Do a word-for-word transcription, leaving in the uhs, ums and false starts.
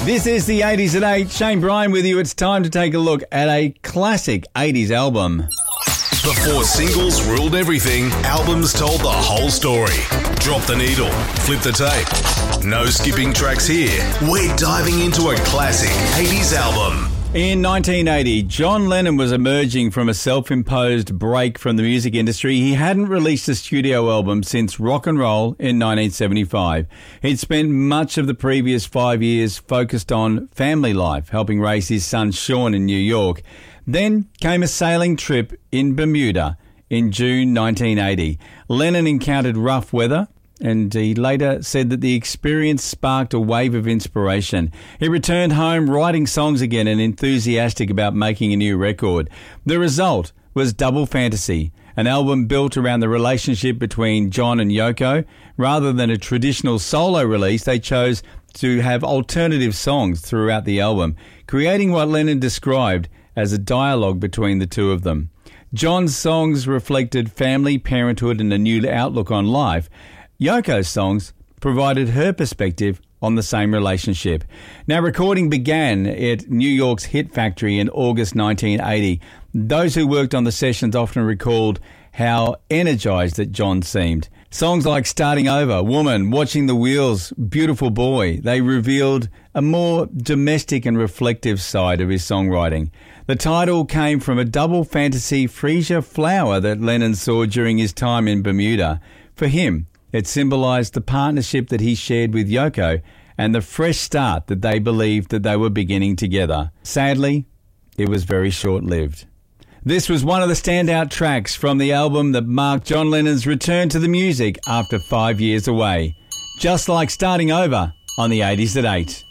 This is the eighties at eight. Shane Bryan with you. It's time to take a look at a classic eighties album. Before singles ruled everything, albums told the whole story. Drop the needle, flip the tape. No skipping tracks here. We're diving into a classic eighties album. In nineteen eighty, John Lennon was emerging from a self-imposed break from the music industry. He hadn't released a studio album since Rock and Roll in nineteen seventy-five. He'd spent much of the previous five years focused on family life, helping raise his son Sean in New York. Then came a sailing trip in Bermuda in June nineteen eighty. Lennon encountered rough weather, and he later said that the experience sparked a wave of inspiration. He returned home writing songs again and enthusiastic about making a new record. The result was Double Fantasy, an album built around the relationship between John and Yoko. Rather than a traditional solo release, they chose to have alternative songs throughout the album, creating what Lennon described as a dialogue between the two of them. John's songs reflected family, parenthood, and a new outlook on life. Yoko's songs provided her perspective on the same relationship. Now, recording began at New York's Hit Factory in August nineteen eighty. Those who worked on the sessions often recalled how energized that John seemed. Songs like Starting Over, Woman, Watching the Wheels, Beautiful Boy, they revealed a more domestic and reflective side of his songwriting. The title came from a double fantasy freesia flower that Lennon saw during his time in Bermuda. For him, it symbolised the partnership that he shared with Yoko and the fresh start that they believed that they were beginning together. Sadly, it was very short-lived. This was one of the standout tracks from the album that marked John Lennon's return to the music after five years away. Just like Starting Over on the eighties at eight.